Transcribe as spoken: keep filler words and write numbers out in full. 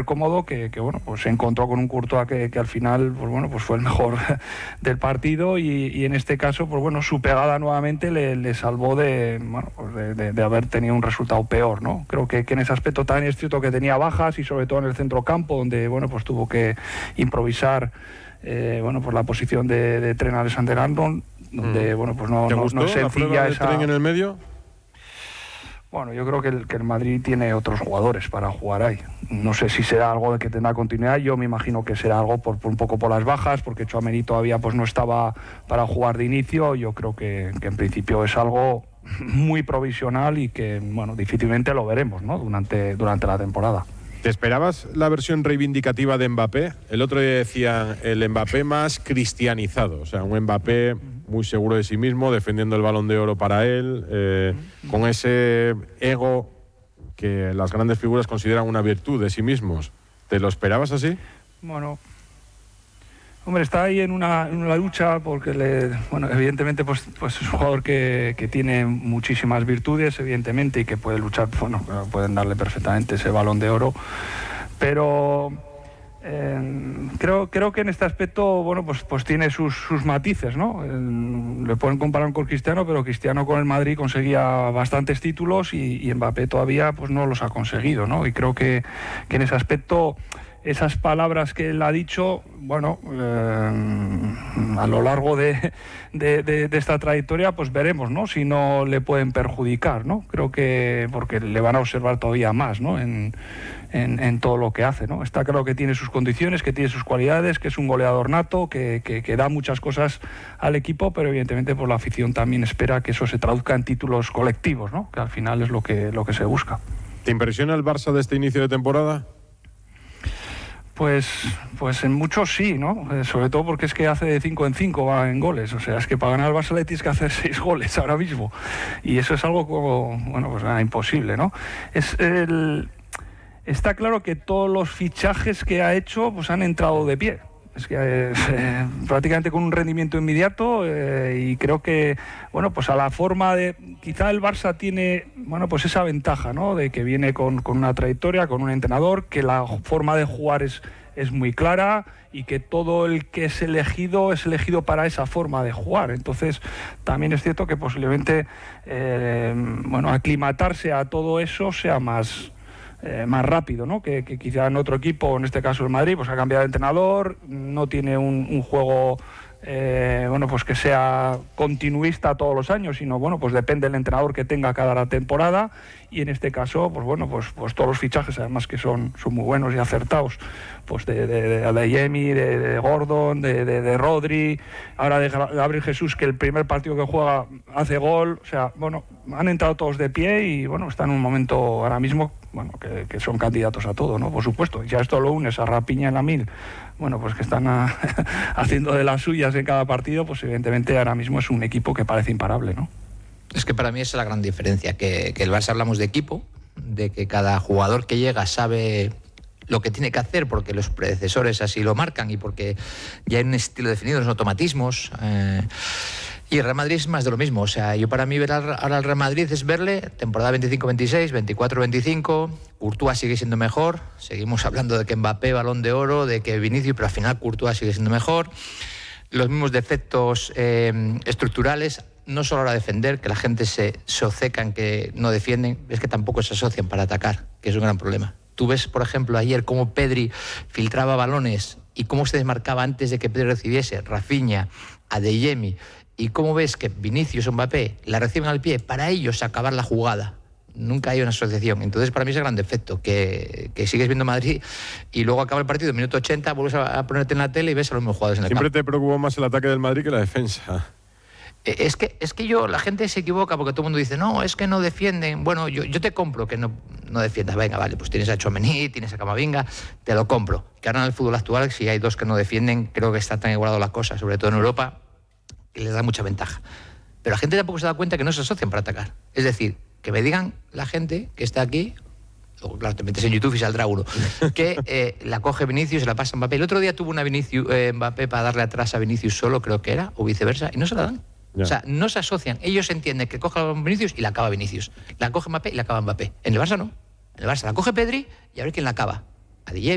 cómodo, que, que bueno, pues se encontró con un Courtois que, que al final, pues bueno, pues fue el mejor del partido y, y en este caso, pues bueno, su pegada nuevamente le, le salvó de, bueno, pues de, de, de haber tenido un resultado peor, ¿no? Creo que, que en ese aspecto también es cierto que tenía bajas y sobre todo en el centrocampo, donde, bueno, pues tuvo que improvisar, eh, bueno, pues la posición de, de Trent Alexander-Arnold, donde, mm. bueno, pues no, ¿Te no, gustó no es sencilla la prueba de esa... Trent en el medio? Bueno, yo creo que el, que el Madrid tiene otros jugadores para jugar ahí. No sé si será algo de que tendrá continuidad, yo me imagino que será algo por, por un poco por las bajas, porque Tchouaméni todavía pues no estaba para jugar de inicio. Yo creo que, que en principio es algo muy provisional y que, bueno, difícilmente lo veremos, ¿no? durante, durante la temporada. ¿Te esperabas la versión reivindicativa de Mbappé? El otro día decían el Mbappé más cristianizado, o sea, un Mbappé muy seguro de sí mismo, defendiendo el Balón de Oro para él, eh, con ese ego que las grandes figuras consideran una virtud de sí mismos. ¿Te lo esperabas así? Bueno, hombre, está ahí en una, en una lucha porque, le, bueno, evidentemente pues, pues es un jugador que, que tiene muchísimas virtudes, evidentemente, y que puede luchar, bueno, pueden darle perfectamente ese Balón de Oro, pero eh, creo, creo que en este aspecto, bueno, pues, pues tiene sus, sus matices, ¿no? Eh, le pueden comparar con Cristiano, pero Cristiano con el Madrid conseguía bastantes títulos y, y Mbappé todavía pues no los ha conseguido, ¿no? Y creo que, que en ese aspecto esas palabras que él ha dicho, bueno, eh, a lo largo de, de, de, de esta trayectoria, pues veremos, ¿no? Si no le pueden perjudicar, ¿no? Creo que porque le van a observar todavía más, ¿no? En, en, en todo lo que hace, ¿no? Está claro que tiene sus condiciones, que tiene sus cualidades, que es un goleador nato, que, que, que da muchas cosas al equipo, pero evidentemente pues la afición también espera que eso se traduzca en títulos colectivos, ¿no? Que al final es lo que, lo que se busca. ¿Te impresiona el Barça de este inicio de temporada? Pues, pues en muchos sí, ¿no? Eh, sobre todo porque es que hace de cinco en cinco va en goles. O sea, es que para ganar al Barça le tienes que hacer seis goles ahora mismo. Y eso es algo como, bueno, pues nada, imposible, ¿no? Es el... Está claro que todos los fichajes que ha hecho pues han entrado de pie. Es que eh, prácticamente con un rendimiento inmediato eh, y creo que, bueno, pues a la forma de... Quizá el Barça tiene, bueno, pues esa ventaja, ¿no? De que viene con, con una trayectoria, con un entrenador, que la forma de jugar es, es muy clara y que todo el que es elegido es elegido para esa forma de jugar. Entonces, también es cierto que posiblemente, eh, bueno, aclimatarse a todo eso sea más... Eh, más rápido, ¿no? Que, que quizá en otro equipo, en este caso el Madrid, pues ha cambiado de entrenador, no tiene un, un juego eh, bueno, pues que sea continuista todos los años, sino bueno, pues depende del entrenador que tenga cada temporada y en este caso, pues bueno, pues, pues todos los fichajes además que son, son muy buenos y acertados, pues de, de, de Adeyemi, de, de Gordon, de, de, de Rodri, ahora de Gabriel Jesús, que el primer partido que juega hace gol, o sea, bueno, han entrado todos de pie y bueno, están en un momento ahora mismo, bueno, que, que son candidatos a todo, ¿no? Por supuesto, ya esto lo unes a Rapiña y Lamine, bueno, pues que están a, haciendo de las suyas en cada partido, pues evidentemente ahora mismo es un equipo que parece imparable, ¿no? Es que para mí esa es la gran diferencia, que, que el Barça hablamos de equipo, de que cada jugador que llega sabe lo que tiene que hacer porque los predecesores así lo marcan y porque ya hay un estilo definido, los automatismos. Eh, y el Real Madrid es más de lo mismo. O sea, yo para mí ver ahora al Real Madrid es verle temporada veinticinco veintiséis, veinticuatro veinticinco, Courtois sigue siendo mejor, seguimos hablando de que Mbappé, Balón de Oro, de que Vinicius, pero al final Courtois sigue siendo mejor. Los mismos defectos eh, estructurales, no solo a la defender, que la gente se, se obceca en que no defienden, es que tampoco se asocian para atacar, que es un gran problema. Tú ves, por ejemplo, ayer cómo Pedri filtraba balones y cómo se desmarcaba antes de que Pedri recibiese, Rafinha, Adeyemi, y cómo ves que Vinicius o Mbappé la reciben al pie para ellos acabar la jugada. Nunca hay una asociación. Entonces, para mí es el gran defecto, que, que sigues viendo Madrid y luego acaba el partido, minuto ochenta, vuelves a, a ponerte en la tele y ves a los mismos jugadores en el campo. Siempre te preocupó más el ataque del Madrid que la defensa. Es que, es que yo, la gente se equivoca porque todo el mundo dice, no, es que no defienden. Bueno, yo, yo te compro que no, no defiendas. Venga, vale, pues tienes a Tchouaméni, tienes a Camavinga, te lo compro. Que ahora en el fútbol actual, si hay dos que no defienden, creo que está tan igualado la cosa, sobre todo en Europa, que les da mucha ventaja. Pero la gente tampoco se da cuenta que no se asocian para atacar. Es decir, que me digan la gente que está aquí, o claro, te metes en YouTube y saldrá uno, que eh, la coge Vinicius y la pasa a Mbappé. El otro día tuvo una Vinicius, eh, Mbappé para darle atrás a Vinicius solo, creo que era, o viceversa, y no se la dan. Ya. O sea, no se asocian. Ellos entienden que coge a Vinicius y la acaba Vinicius. La coge Mbappé y la acaba Mbappé. En el Barça no. En el Barça la coge Pedri y a ver quién la acaba. A